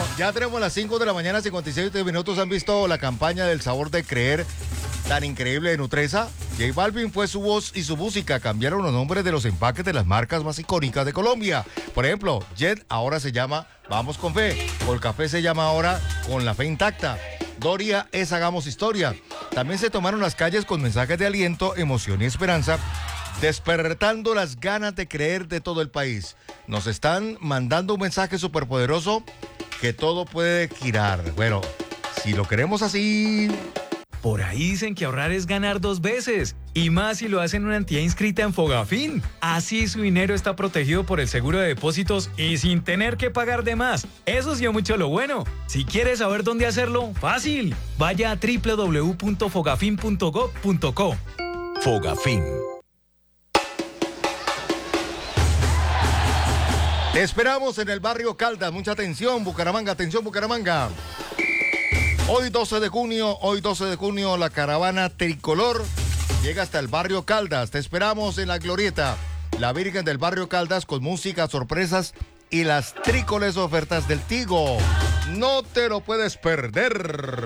ya tenemos las 5 de la mañana, 57 minutos. ¿Han visto la campaña del sabor de creer tan increíble de Nutresa? J Balvin fue su voz y su música. Cambiaron los nombres de los empaques de las marcas más icónicas de Colombia. Por ejemplo, Jet ahora se llama Vamos con Fe. Colcafé se llama ahora Con la Fe Intacta. Doria es Hagamos Historia. También se tomaron las calles con mensajes de aliento, emoción y esperanza, despertando las ganas de creer de todo el país. Nos están mandando un mensaje superpoderoso que todo puede girar. Bueno, si lo queremos así... Por ahí dicen que ahorrar es ganar 2 veces, y más si lo hacen en una entidad inscrita en Fogafín. Así su dinero está protegido por el seguro de depósitos y sin tener que pagar de más. Eso sí es mucho lo bueno. Si quieres saber dónde hacerlo, fácil. Vaya a www.fogafin.gov.co. Fogafín. Te esperamos en el barrio Caldas. Mucha atención, Bucaramanga. Atención, Bucaramanga. Hoy 12 de junio, la caravana tricolor llega hasta el barrio Caldas. Te esperamos en la glorieta, la Virgen del barrio Caldas, con música, sorpresas y las trícoles ofertas del Tigo. No te lo puedes perder.